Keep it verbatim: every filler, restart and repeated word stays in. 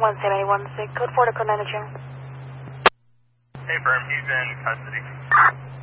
one seven eight one six, code four to code nine to June. Hey, Firm, he's in custody.